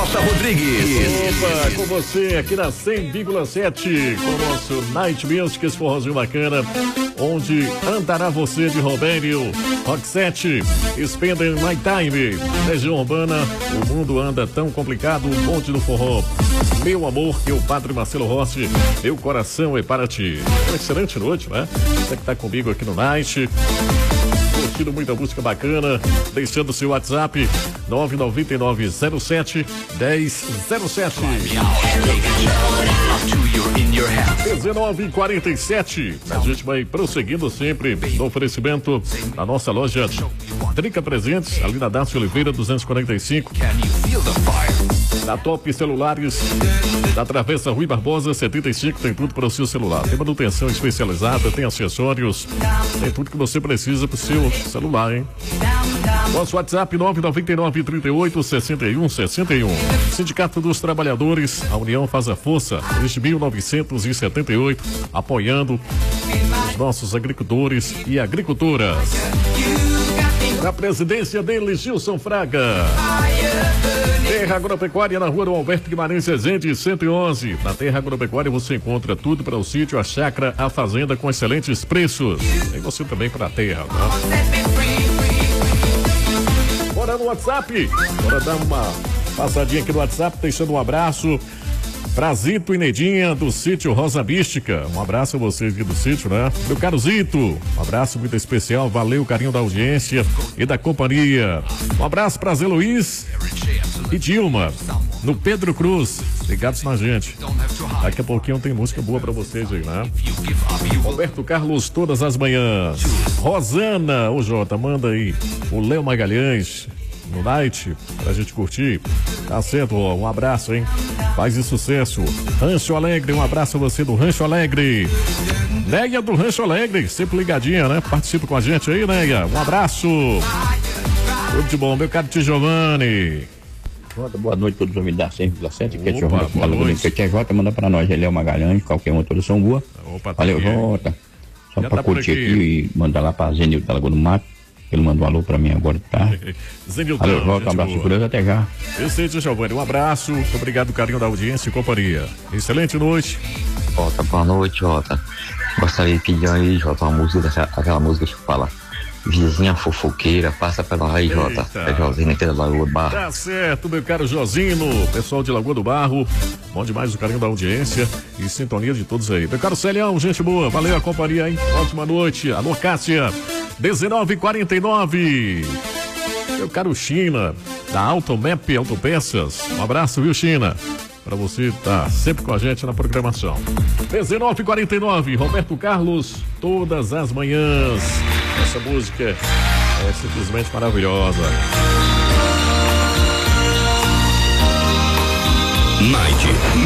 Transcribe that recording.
J. Rodrigues. Opa, com você aqui na 100,7 com o nosso Night Music, esse forrozinho bacana, onde andará você de Robério, Rock 7, Spender My Time, região urbana, o mundo anda tão complicado, um monte do forró. Meu amor, que o Padre Marcelo Rossi, meu coração é para ti. Uma excelente noite, né? Você que tá comigo aqui no Night, curtindo muita música bacana, deixando seu WhatsApp 99907 1007. 19h47. A gente vai prosseguindo sempre no oferecimento da nossa loja Drica Presentes, ali na Dácio Oliveira 245. Da Top Celulares, da Travessa Rui Barbosa 75, tem tudo para o seu celular. Tem manutenção especializada, tem acessórios, tem tudo que você precisa para o seu celular, hein? Nosso WhatsApp 999-38-6161. Sindicato dos Trabalhadores, a União faz a força, desde 1978, apoiando os nossos agricultores e agricultoras. Na presidência dele, Gilson Fraga. Terra Agropecuária na rua do Alberto Guimarães Rezende 111. Na Terra Agropecuária você encontra tudo para o sítio, a chácara, a fazenda com excelentes preços. Tem você também para a terra, tá? Bora no WhatsApp. Bora dar uma passadinha aqui no WhatsApp, deixando um abraço pra Zito e Nedinha do sítio Rosa Mística. Um abraço a vocês aqui do sítio, né? Meu caro Zito, um abraço muito especial. Valeu o carinho da audiência e da companhia. Um abraço pra Zé Luiz e Dilma no Pedro Cruz. Ligados na gente. Daqui a pouquinho tem música boa pra vocês aí, né? Roberto Carlos todas as manhãs. Rosana, ô Jota, manda aí o Léo Magalhães no Night pra gente curtir. Tá certo, ó, um abraço, hein? Paz e sucesso. Rancho Alegre, um abraço a você do Rancho Alegre. Neia do Rancho Alegre, sempre ligadinha, né? Participa com a gente aí, Neia. Um abraço. Tudo de bom, meu caro Tio Giovanni. Boa noite a todos os ouvintes da 100,7. Que é Jota, que é Jota, manda pra nós. Ele é o Magalhães, qualquer uma, todos são boa. Opa, tá. Valeu, Jota. Só já pra tá curtir aqui e mandar lá pra Zenilton da Lagoa do Mato. Ele mandou um alô pra mim agora, tá? Zenilton, valeu, Jota, um abraço por Deus, até já. Tio Giovanni, um abraço. Muito obrigado, carinho da audiência e companhia. Excelente noite. Jota, boa noite, Jota. Gostaria de pedir aí, Jota, uma música, aquela música que fala Vizinha Fofoqueira, passa pela aí, Jota. É Josino aqui da Lagoa do Barro. Tá certo, meu caro Josino, pessoal de Lagoa do Barro. Bom demais o carinho da audiência e sintonia de todos aí. Meu caro Celião, gente boa, valeu a companhia, hein? Ótima noite. Alô, Cássia, 19h49. Meu caro China, da Automap Autopeças. Um abraço, viu, China? Pra você tá sempre com a gente na programação. 19h49, Roberto Carlos, todas as manhãs. Essa música é simplesmente maravilhosa. Night